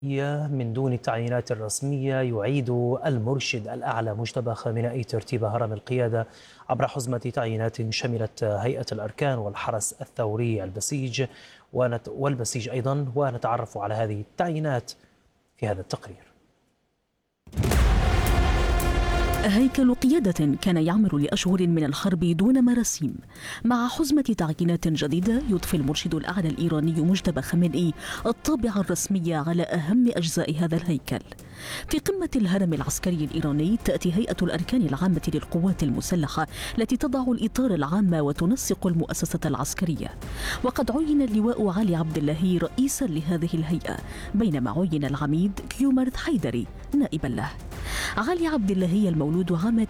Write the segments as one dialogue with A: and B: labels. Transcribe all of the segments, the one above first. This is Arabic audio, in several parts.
A: من دون التعيينات الرسمية يعيد المرشد الأعلى مجتبى خامنئي ترتيب هرم القيادة عبر حزمة تعيينات شملت هيئة الأركان والحرس الثوري والبسيج أيضا، ونتعرف على هذه التعيينات في هذا التقرير.
B: هيكل قيادة كان يعمل لأشهر من الحرب دون مراسيم، مع حزمة تعيينات جديدة يضفي المرشد الأعلى الإيراني مجتبى خامنئي الطابع الرسمي على أهم أجزاء هذا الهيكل. في قمة الهرم العسكري الإيراني تأتي هيئة الأركان العامة للقوات المسلحة التي تضع الإطار العام وتنسق المؤسسة العسكرية، وقد عين اللواء علي عبد الله رئيسا لهذه الهيئة، بينما عين العميد كيومرث حيدري نائبا له. علي عبد الله المولود عام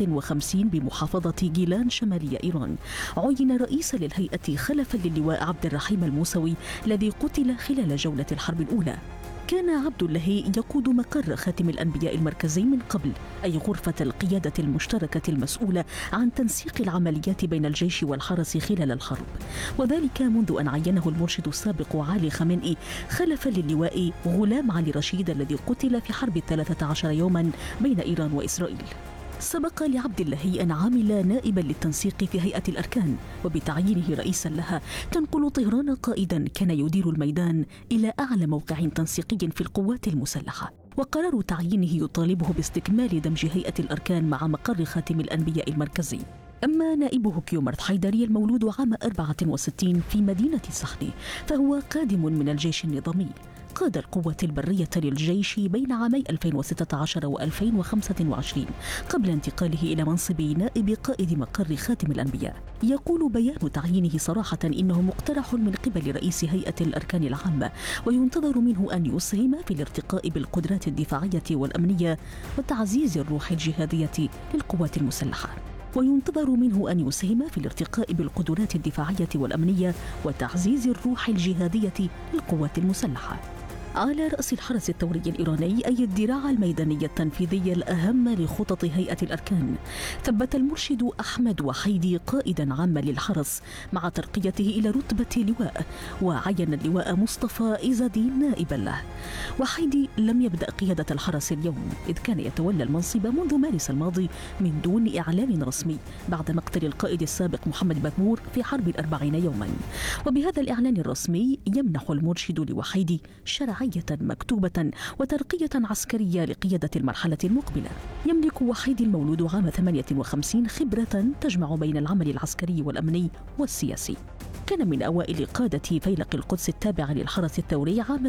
B: 59 بمحافظة جيلان شمالية إيران عين رئيسا للهيئة خلفا للواء عبد الرحيم الموسوي الذي قتل خلال جولة الحرب الأولى. كان عبد الله يقود مقر خاتم الأنبياء المركزي من قبل، أي غرفة القيادة المشتركة المسؤولة عن تنسيق العمليات بين الجيش والحرس خلال الحرب، وذلك منذ أن عينه المرشد السابق علي خامنئي خلفا للواء غلام علي رشيد الذي قتل في حرب 13 يوما بين إيران وإسرائيل. سبق لعبد الله أن عمل نائبا للتنسيق في هيئة الأركان، وبتعيينه رئيسا لها تنقل طهران قائدا كان يدير الميدان إلى أعلى موقع تنسيقي في القوات المسلحة. وقرار تعيينه يطالبه باستكمال دمج هيئة الأركان مع مقر خاتم الأنبياء المركزي. أما نائبه كيومرث حيدري المولود عام 64 في مدينة سحني فهو قادم من الجيش النظامي، قاد القوة البرية للجيش بين عامي 2016 و2025 قبل انتقاله إلى منصب نائب قائد مقر خاتم الأنبياء. يقول بيان تعيينه صراحة إنه مقترح من قبل رئيس هيئة الأركان العامة، وينتظر منه أن يسهم في الارتقاء بالقدرات الدفاعية والأمنية وتعزيز الروح الجهادية للقوات المسلحة. وينتظر منه أن يسهم في الارتقاء بالقدرات الدفاعية والأمنية وتعزيز الروح الجهادية للقوات المسلحة. على رأس الحرس الثوري الإيراني أي الذراع الميدانية التنفيذية الأهم لخطط هيئة الأركان، ثبت المرشد أحمد وحيدي قائدا عاما للحرس مع ترقيته إلى رتبة لواء، وعين اللواء مصطفى إيزدي نائبا له. وحيدي لم يبدأ قيادة الحرس اليوم، إذ كان يتولى المنصب منذ مارس الماضي من دون إعلان رسمي بعد مقتل القائد السابق محمد بكبور في حرب 40 يوما. وبهذا الإعلان الرسمي يمنح المرشد لوحيدي شرعية مكتوبة وترقية عسكرية لقيادة المرحلة المقبلة. يملك وحيدي المولود عام 58 خبرة تجمع بين العمل العسكري والأمني والسياسي. كان من أوائل قادة فيلق القدس التابع للحرس الثوري عام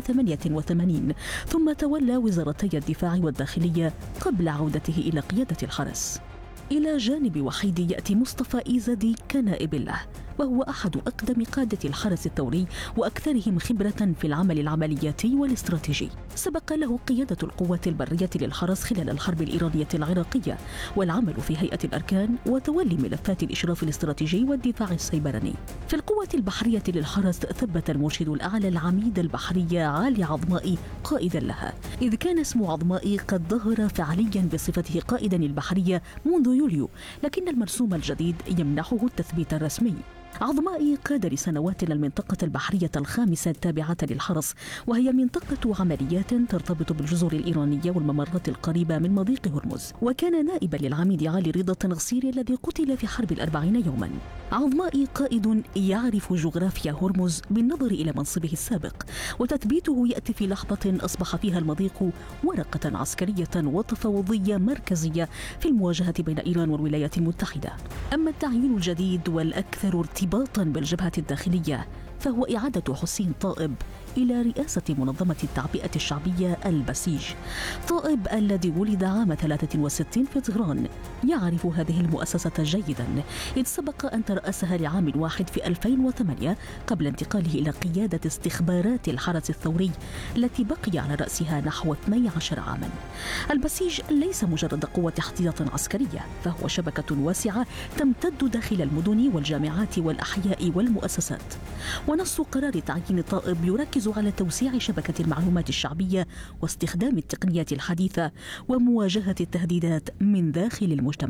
B: 88، ثم تولى وزارتي الدفاع والداخلية قبل عودته إلى قيادة الحرس. إلى جانب وحيدي يأتي مصطفى إيزدي كنائب له، وهو أحد أقدم قادة الحرس الثوري وأكثرهم خبرة في العمل العملياتي والاستراتيجي. سبق له قيادة القوات البرية للحرس خلال الحرب الإيرانية العراقية، والعمل في هيئة الأركان، وتولي ملفات الإشراف الاستراتيجي والدفاع السيبراني. في القوة البحرية للحرس ثبت المرشد الأعلى العميد البحرية علي عظمائي قائدا لها، إذ كان اسم عظمائي قد ظهر فعليا بصفته قائدا البحرية منذ يوليو، لكن المرسوم الجديد يمنحه التثبيت الرسمي. عظمائي قاد لسنوات المنطقة البحرية الخامسة التابعة للحرس، وهي منطقة عمليات ترتبط بالجزر الإيرانية والممرات القريبة من مضيق هرمز، وكان نائبا للعميد علي رضا التنغسيري الذي قتل في حرب 40 يوما. عظمائي قائد يعرف جغرافيا هرمز بالنظر إلى منصبه السابق، وتثبيته يأتي في لحظة أصبح فيها المضيق ورقة عسكرية وتفاوضية مركزية في المواجهة بين إيران والولايات المتحدة. أما التعيين الجديد والأكثر ارتباطا بالجبهة الداخلية فهو إعادة حسين طائب إلى رئاسة منظمة التعبئة الشعبية البسيج. طائب الذي ولد عام 63 في طهران يعرف هذه المؤسسة جيدا، إذ سبق أن ترأسها لعام واحد في 2008 قبل انتقاله إلى قيادة استخبارات الحرس الثوري التي بقي على رأسها نحو 12 عاما. البسيج ليس مجرد قوة احتياط عسكرية، فهو شبكة واسعة تمتد داخل المدن والجامعات والأحياء والمؤسسات. ونص قرار تعيين طائب يركز على توسيع شبكة المعلومات الشعبية واستخدام التقنيات الحديثة ومواجهة التهديدات من داخل المجتمع.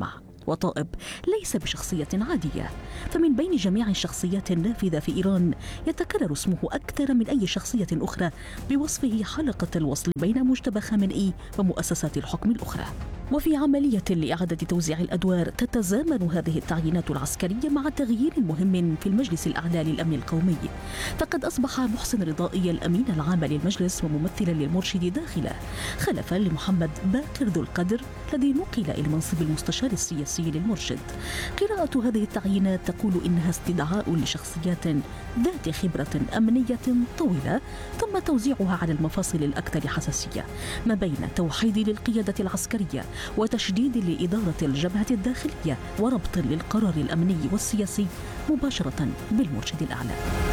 B: وطائب ليس بشخصية عادية، فمن بين جميع الشخصيات النافذة في إيران يتكرر اسمه أكثر من أي شخصية أخرى بوصفه حلقة الوصل بين مجتبى خامنئي ومؤسسات الحكم الأخرى. وفي عملية لإعادة توزيع الأدوار تتزامن هذه التعيينات العسكرية مع تغيير مهم في المجلس الأعلى للأمن القومي، فقد أصبح محسن رضائي الأمين العام للمجلس وممثلا للمرشد داخله، خلفا لمحمد باكر ذو القدر الذي نقل إلى منصب المستشار السياسي للمرشد. قراءة هذه التعيينات تقول إنها استدعاء لشخصيات ذات خبرة أمنية طويلة، ثم توزيعها على المفاصل الأكثر حساسية ما بين توحيد للقيادة العسكرية وتشديد لإدارة الجبهة الداخلية وربط للقرار الأمني والسياسي مباشرة بالمرشد الأعلى.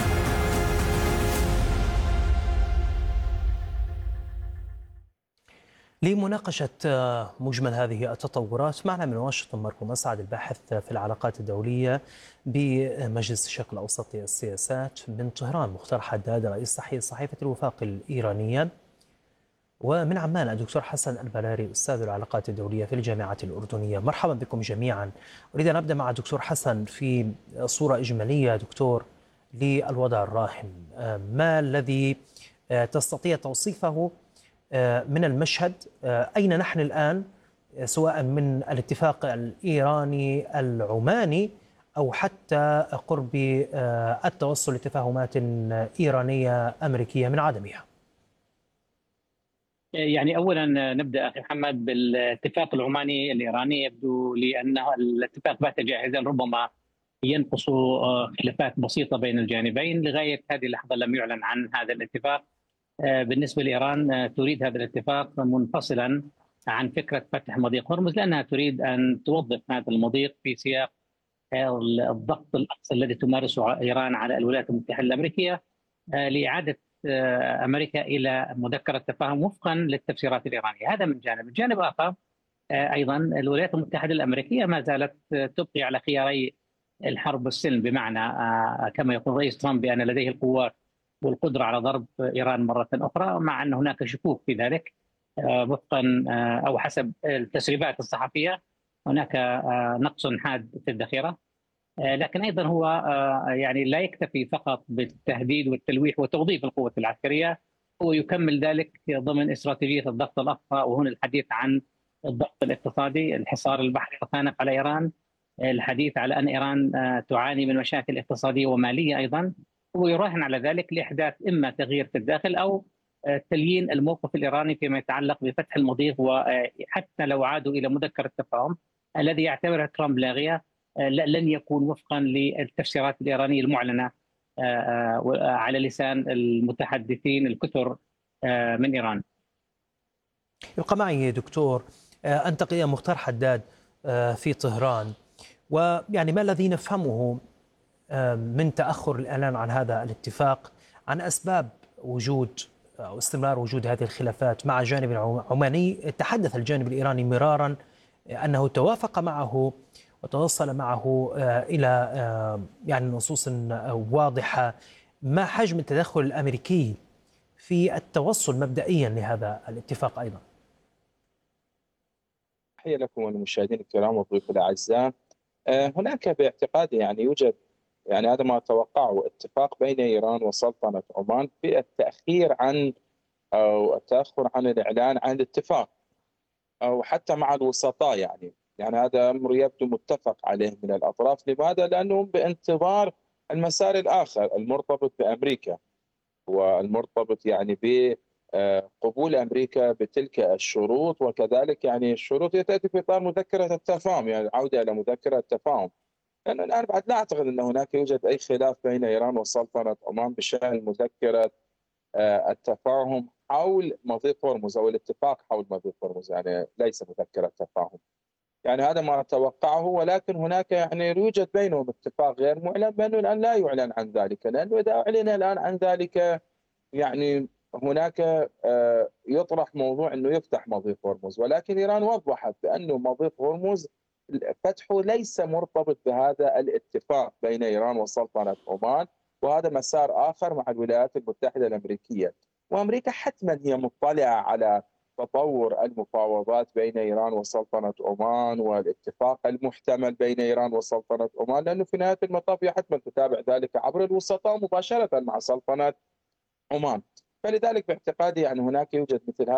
A: لمناقشة مجمل هذه التطورات معنا من واشنطن مركو مسعد، الباحث في العلاقات الدولية بمجلس الشرق الأوسط للسياسات. من طهران مختار حداد رئيس تحرير صحيفة الوفاق الإيرانية. ومن عمان الدكتور حسن البلاري أستاذ العلاقات الدولية في الجامعة الأردنية. مرحبا بكم جميعا. أريد أن أبدأ مع الدكتور حسن في صورة إجمالية دكتور للوضع الراهن. ما الذي تستطيع توصيفه من المشهد؟ أين نحن الآن سواء من الاتفاق الإيراني العماني أو حتى قرب التوصل لتفاهمات إيرانية أمريكية من عدمها؟
C: يعني اولا نبدا اخي محمد بالاتفاق العماني الايراني. يبدو لي ان الاتفاق بات جاهزا، ربما ينقص خلافات بسيطه بين الجانبين. لغايه هذه اللحظه لم يعلن عن هذا الاتفاق. بالنسبه لايران تريد هذا الاتفاق منفصلا عن فكره فتح مضيق هرمز، لانها تريد ان توظف هذا المضيق في سياق الضغط الاقصى الذي تمارسه ايران على الولايات المتحده الامريكيه لاعاده امريكا الى مذكره تفاهم وفقا للتفسيرات الايرانيه. هذا من جانب. الجانب الاخر ايضا الولايات المتحده الامريكيه ما زالت تبقي على خياري الحرب والسلم، بمعنى كما يقول رئيس ترامب بان لديه القوات والقدره على ضرب ايران مره اخرى، مع ان هناك شكوك في ذلك وفقا او حسب التسريبات الصحفيه. هناك نقص حاد في الذخيره، لكن ايضا هو يعني لا يكتفي فقط بالتهديد والتلويح وتوظيف القوه العسكريه، هو يكمل ذلك ضمن استراتيجيه الضغط الاقصى، وهنا الحديث عن الضغط الاقتصادي، الحصار البحري الخانق على ايران، الحديث على ان ايران تعاني من مشاكل اقتصاديه وماليه ايضا. هو يراهن على ذلك لاحداث اما تغيير في الداخل او تليين الموقف الايراني فيما يتعلق بفتح المضيق، وحتى لو عادوا الى مذكره التفاهم الذي يعتبرها ترامب لاغيه لن يكون وفقا للتفسيرات الإيرانية المعلنة على لسان المتحدثين الكثر من إيران.
A: يبقى معي دكتور أنتقل إلى مختار حداد في طهران، ويعني ما الذي نفهمه من تأخر الإعلان عن هذا الاتفاق، عن أسباب وجود أو استمرار وجود هذه الخلافات مع الجانب العماني؟ تحدث الجانب الإيراني مرارا أنه توافق معه وتوصل معه إلى يعني نصوص واضحة. ما حجم التدخل الأمريكي في التوصل مبدئيا لهذا الاتفاق أيضا؟
D: تحية لكم والمشاهدين الكرام وضيوف الأعزاء. هناك باعتقادي يعني يوجد يعني هذا ما أتوقعه اتفاق بين إيران وسلطنة عمان في التأخير عن أو التأخر عن الإعلان عن الاتفاق أو حتى مع الوسطاء. يعني هذا أمر يبدو متفق عليه من الأطراف. لماذا؟ لأنهم بانتظار المسار الآخر المرتبط بأمريكا والمرتبط يعني بقبول أمريكا بتلك الشروط، وكذلك يعني الشروط تأتي في إطار مذكرة التفاهم، يعني العودة إلى مذكرة التفاهم. لأن الآن بعد لا أعتقد أن هناك يوجد أي خلاف بين إيران وسلطنة عمان بشأن مذكرة التفاهم حول مضيق هرمز أو الاتفاق حول مضيق هرمز، يعني ليس مذكرة تفاهم. يعني هذا ما أتوقعه، ولكن هناك يعني يوجد بينهم اتفاق غير معلن بأنه الآن لا يعلن عن ذلك، لأنه إذا أعلن الآن عن ذلك يعني هناك يطرح موضوع أنه يفتح مضيق هرمز، ولكن إيران وضحت بأنه مضيق هرمز فتحه ليس مرتبط بهذا الاتفاق بين إيران وسلطنة عمان، وهذا مسار آخر مع الولايات المتحدة الأمريكية. وأمريكا حتما هي مطلعة على تطور المفاوضات بين ايران وسلطنه عمان والاتفاق المحتمل بين ايران وسلطنه عمان، لانه في نهايه المطاف هي حتما تتابع ذلك عبر الوسطاء مباشره مع سلطنه عمان. فلذلك باعتقادي يعني هناك يوجد مثل